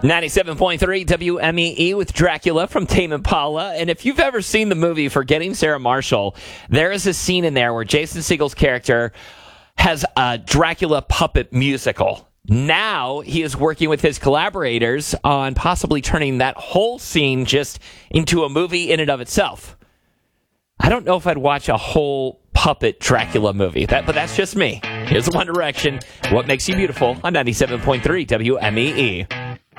97.3 WMEE with Dracula from Tame Impala. And if you've ever seen the movie Forgetting Sarah Marshall, there is a scene in there where Jason Segel's character has a Dracula puppet musical. Now he is working with his collaborators on possibly turning that whole scene just into a movie in and of itself. I don't know if I'd watch a whole puppet Dracula movie, but that's just me. Here's One Direction. What Makes You Beautiful on 97.3 WMEE.